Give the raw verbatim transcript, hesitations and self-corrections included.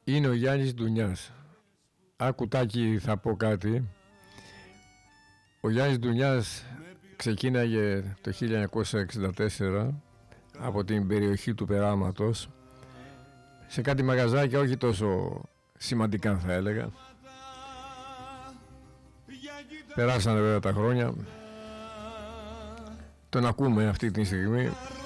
είναι ο Γιάννης Ντουνιάς. Ακουτάκι θα πω κάτι. Ο Γιάννης Ντουνιάς ξεκίναγε το χίλια εννιακόσια εξήντα τέσσερα από την περιοχή του Περάματος σε κάτι μαγαζάκια όχι τόσο σημαντικά θα έλεγα. Περάσανε βέβαια τα χρόνια. Τον ακούμε αυτή τη στιγμή.